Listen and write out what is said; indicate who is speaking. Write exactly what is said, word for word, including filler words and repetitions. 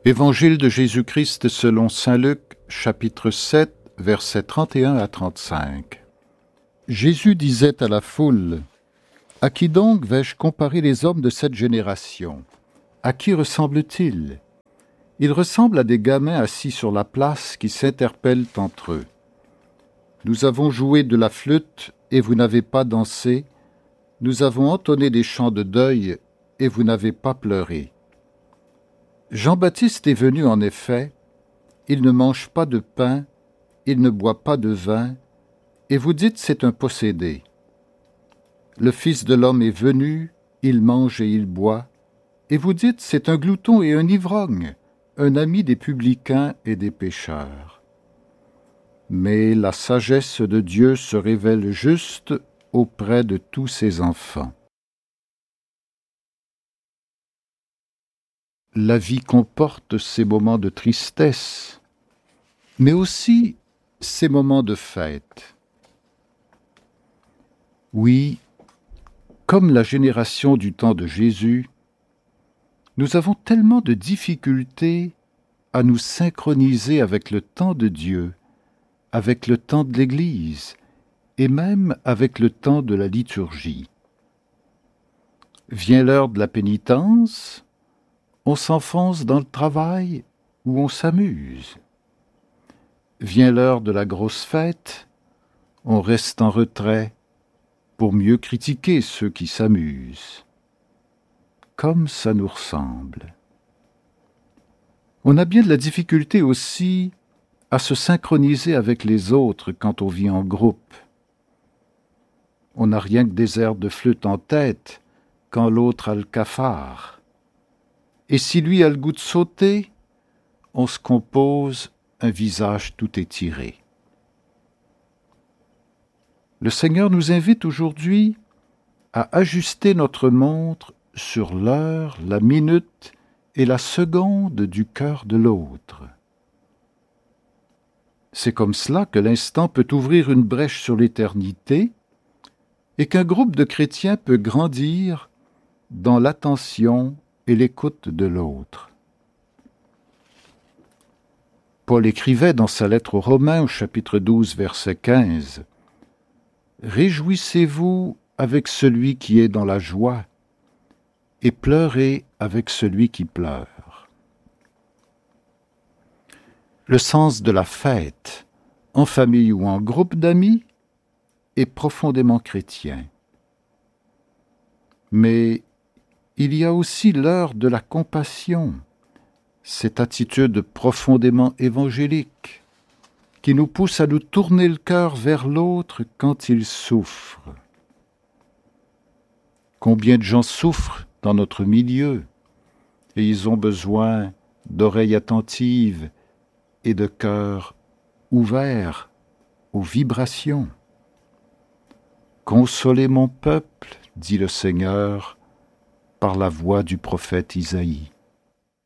Speaker 1: Évangile de Jésus-Christ selon saint Luc, chapitre sept, versets trente et un à trente-cinq. Jésus disait à la foule : « À qui donc vais-je comparer les hommes de cette génération ? À qui ressemblent-ils ? Ils ressemblent à des gamins assis sur la place qui s'interpellent entre eux. Nous avons joué de la flûte et vous n'avez pas dansé. Nous avons entonné des chants de deuil et vous n'avez pas pleuré. Jean-Baptiste est venu en effet, il ne mange pas de pain, il ne boit pas de vin, et vous dites c'est un possédé. Le Fils de l'homme est venu, il mange et il boit, et vous dites c'est un glouton et un ivrogne, un ami des publicains et des pécheurs. Mais la sagesse de Dieu se révèle juste auprès de tous ses enfants. La vie comporte ces moments de tristesse, mais aussi ces moments de fête. Oui, comme la génération du temps de Jésus, nous avons tellement de difficultés à nous synchroniser avec le temps de Dieu, avec le temps de l'Église et même avec le temps de la liturgie. Vient l'heure de la pénitence, on s'enfonce dans le travail ou on s'amuse. Vient l'heure de la grosse fête, on reste en retrait pour mieux critiquer ceux qui s'amusent. Comme ça nous ressemble. On a bien de la difficulté aussi à se synchroniser avec les autres quand on vit en groupe. On n'a rien que des airs de flûte en tête quand l'autre a le cafard. Et si lui a le goût de sauter, on se compose un visage tout étiré. Le Seigneur nous invite aujourd'hui à ajuster notre montre sur l'heure, la minute et la seconde du cœur de l'autre. C'est comme cela que l'instant peut ouvrir une brèche sur l'éternité et qu'un groupe de chrétiens peut grandir dans l'attention et l'écoute de l'autre. Paul écrivait dans sa lettre aux Romains au chapitre douze, verset quinze « Réjouissez-vous avec celui qui est dans la joie et pleurez avec celui qui pleure. » Le sens de la fête, en famille ou en groupe d'amis, est profondément chrétien. Mais il y a aussi l'heure de la compassion, cette attitude profondément évangélique qui nous pousse à nous tourner le cœur vers l'autre quand il souffre. Combien de gens souffrent dans notre milieu et ils ont besoin d'oreilles attentives et de cœurs ouverts aux vibrations. « Consolez mon peuple, dit le Seigneur, par la voix du prophète Isaïe. »